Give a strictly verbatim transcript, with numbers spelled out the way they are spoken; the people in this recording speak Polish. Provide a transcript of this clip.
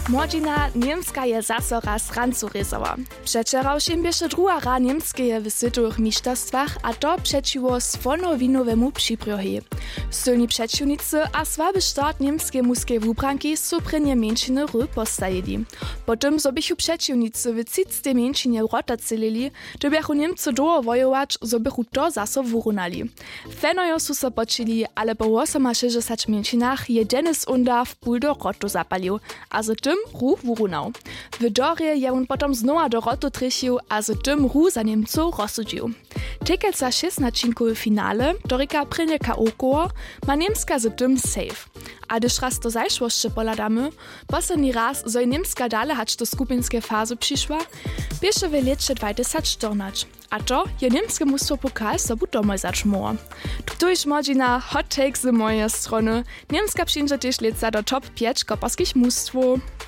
Młodzina niemska je zaso raz rancuryzała. Przecierał się biesze druga ra niemskie w światowych mistrzostwach, a to przeciwko swonowinowemu przyprohi. Silni przeciwnicy a słaby start niemskie muskiej wubranki są prynje mieńczyny ry postajili. Potem zobychu przeciwnicy w cictej mieńczynie rotacylili, to biechu Niemcy długo wojować, zobychu to zaso wurunali. Fenojo su se počili, ale po osiemdziesięciu mieńczynach je Dennis Unda w pół do rotu zapalił, a z tym ruch wurunał. W Dorie je on potom znowu do rotu trychił, a z tym ruch za Niemców rozsudził. Czekająca szesnaczynkowe finale, dorika prynje K O koło, ma Niemska z tym safe. A gdyż raz to zajszłoście poladamy, posledni raz, zo je Niemska dale hać do skupinskiej fazy przyszła, bieše w lecie dwa tysiące czternaście. A to je niemskie mnóstwo pokal sobu domoj zaczmoło. Tu już młodzina hot take z mojej strony. Niemska przyjdzie też leca do top pięć koparskich mnóstwo.